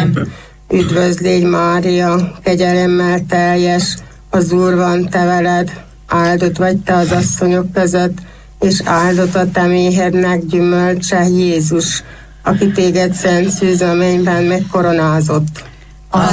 Amen. Üdvözl légy, Mária, kegyelemmel teljes, az Úr van te veled, áldott vagy te az asszonyok között, és áldott a te méhednek gyümölcse, Jézus, aki téged szent szűz a mennyben megkoronázott.